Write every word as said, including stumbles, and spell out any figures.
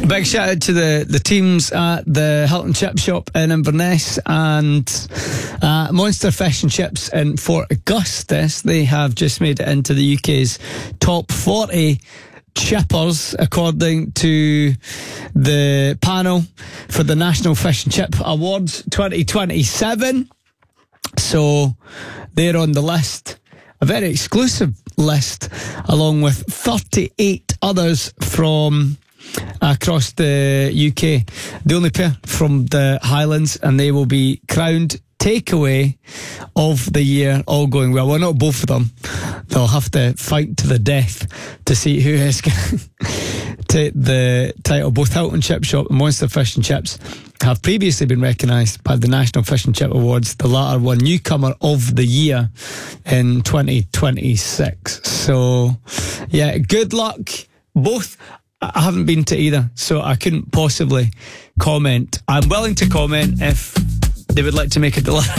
Big shout out to the, the teams at the Hilton Chip Shop in Inverness and uh, Monster Fish and Chips in Fort Augustus. They have just made it into the U K's top forty chippers, according to the panel for the National Fish and Chip Awards twenty twenty-seven. So they're on the list, a very exclusive list, along with thirty-eight others from across the U K. The only pair from the Highlands, and they will be crowned takeaway of the year, all going well. Well, not both of them. They'll have to fight to the death to see who is going to take the title. Both Hilton Chip Shop and Monster Fish and Chips have previously been recognised by the National Fish and Chip Awards. The latter won Newcomer of the Year in twenty twenty-six. So, yeah, good luck. Both. I haven't been to either, so I couldn't possibly comment. I'm willing to comment if they would like to make a delay.